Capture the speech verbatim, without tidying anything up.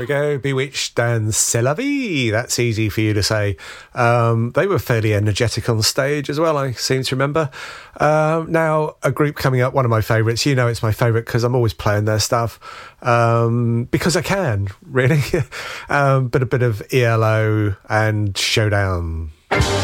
we go. Bewitched and C'est la vie. That's easy for you to say. Um, they were fairly energetic on stage as well, I seem to remember. Um, now, a group coming up, one of my favourites. You know it's my favourite because I'm always playing their stuff. Um, because I can, really. um, but a bit of E L O and Showdown.